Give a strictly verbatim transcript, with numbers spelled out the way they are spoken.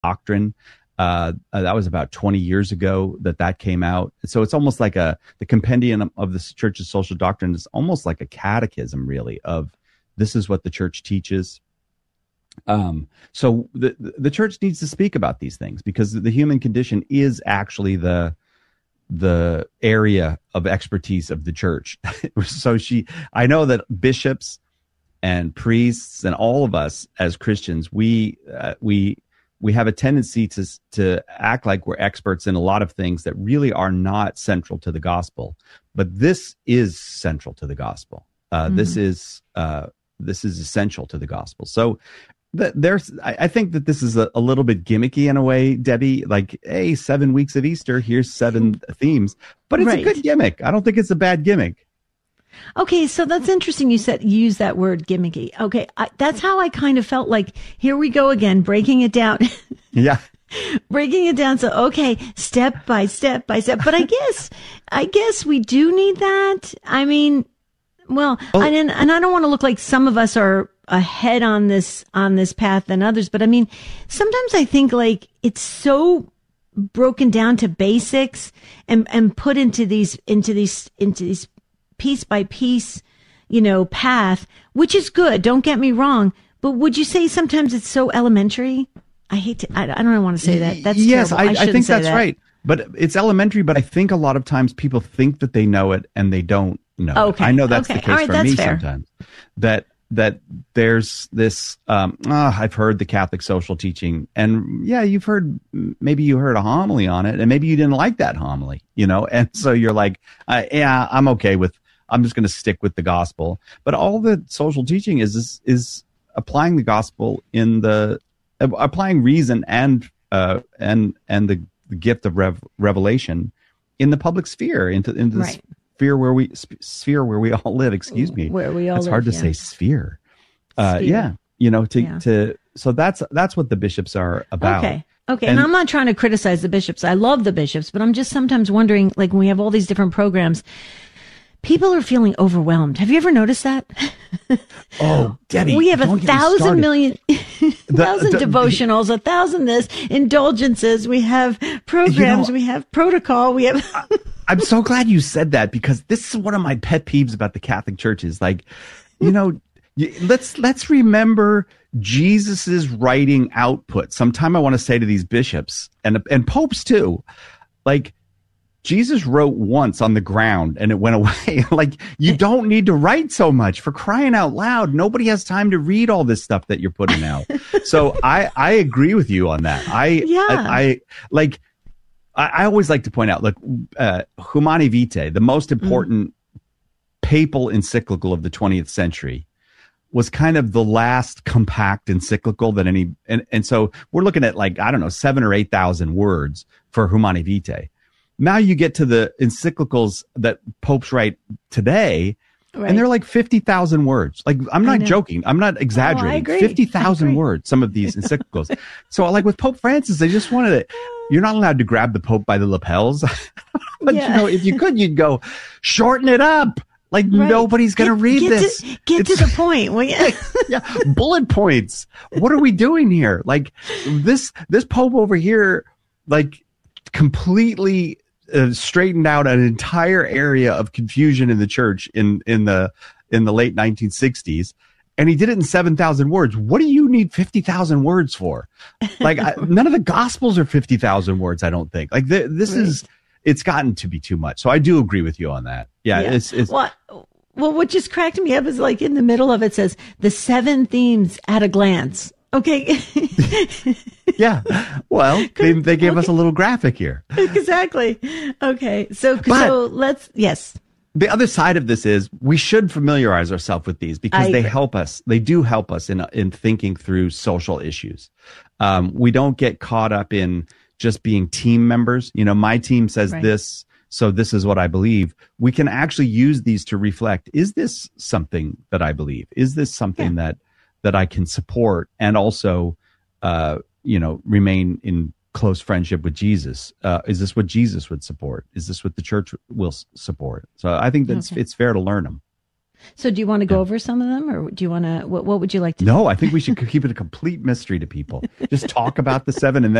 doctrine. Uh, uh, that was about twenty years ago that that came out. So it's almost like a, the compendium of the church's social doctrine is almost like a catechism, really, of this is what the church teaches. Um, so the, the church needs to speak about these things because the human condition is actually the, the area of expertise of the church. So she, I know that bishops and priests and all of us as Christians, we, uh, we, we have a tendency to to act like we're experts in a lot of things that really are not central to the gospel. But this is central to the gospel. Uh, mm-hmm. This is uh, this is essential to the gospel. So th- there's, I, I think that this is a, a little bit gimmicky in a way, Debbie. Like, hey, seven weeks of Easter, here's seven themes, but it's right. a good gimmick. I don't think it's a bad gimmick. Okay, so that's interesting. You said you use that word gimmicky. Okay, I, that's how I kind of felt like. Here we go again, breaking it down. Yeah, breaking it down. So okay, step by step by step. But I guess, I guess we do need that. I mean, well, oh. and and I don't want to look like some of us are ahead on this on this path than others. But I mean, sometimes I think like it's so broken down to basics and and put into these into these into these. piece by piece, you know, path, which is good. Don't get me wrong. But would you say sometimes it's so elementary? I hate to, I, I don't want to say that. That's yes, I, I, I think that's that. right. But it's elementary, but I think a lot of times people think that they know it and they don't know okay. it. I know that's okay. the case right, for me fair. sometimes. That that there's this, um, oh, I've heard the Catholic social teaching, and yeah, you've heard, maybe you heard a homily on it, and maybe you didn't like that homily, you know, and so you're like, uh, yeah, I'm okay with, I'm just going to stick with the gospel. But all the social teaching is, is, is applying the gospel in the, uh, applying reason and, uh, and, and the, the gift of rev, revelation in the public sphere, into, into the right. sphere where we, sp- sphere where we all live, excuse me. Where we all It's live, hard to yeah. say sphere. Uh, sphere. Yeah. You know, to, yeah. to, so that's, that's what the bishops are about. Okay. Okay. And, and I'm not trying to criticize the bishops. I love the bishops, but I'm just sometimes wondering, like when we have all these different programs, people are feeling overwhelmed. Have you ever noticed that? Oh, Debbie, we have a thousand million, the, thousand the, devotionals, a thousand this, indulgences. We have programs. You know, we have protocol. We have. I, I'm so glad you said that because this is one of my pet peeves about the Catholic Church is like, you know, let's let's remember Jesus's writing output. Sometime I want to say to these bishops and and popes too, like. Jesus wrote once on the ground and it went away. Like, you don't need to write so much, for crying out loud. Nobody has time to read all this stuff that you're putting out. So I, I agree with you on that. I, yeah. I, I like, I, I always like to point out, look, uh, Humani Vitae, the most important mm. papal encyclical of the twentieth century, was kind of the last compact encyclical that any, and, and so we're looking at like, I don't know, seven or eight thousand words for Humani Vitae. Now you get to the encyclicals that popes write today, right. and they're like fifty thousand words. Like, I'm not joking. I'm not exaggerating. Oh, fifty thousand words, some of these encyclicals. So like with Pope Francis, they just wanted it. You're not allowed to grab the Pope by the lapels. But yeah. you know, if you could, you'd go, shorten it up. Like, right. nobody's going to read get this. To, get it's, to the point. Will you? Yeah, bullet points. What are we doing here? Like, this, this Pope over here, like, completely uh, straightened out an entire area of confusion in the church in in the in the late nineteen sixties, and he did it in seven thousand words. What do you need fifty thousand words for? Like, I, none of the Gospels are fifty thousand words, I don't think. Like, th- this right. is, it's gotten to be too much. So I do agree with you on that. Yeah, yeah. it's it's. Well, well, what just cracked me up is like in the middle of it says the seven themes at a glance. Okay. Yeah. Well, they, they gave okay. us a little graphic here. Exactly. Okay. So, but so let's, yes. The other side of this is we should familiarize ourselves with these because I they agree. help us. They do help us in, in thinking through social issues. Um, we don't get caught up in just being team members. You know, my team says right. this, so this is what I believe. We can actually use these to reflect. Is this something that I believe? Is this something yeah. that, that I can support and also, uh, you know, remain in close friendship with Jesus? Uh, is this what Jesus would support? Is this what the church will s- support? So I think that's, okay. it's fair to learn them. So do you want to go over some of them, or do you want to, what, what would you like to do? No, I think we should keep it a complete mystery to people. Just talk about the seven and then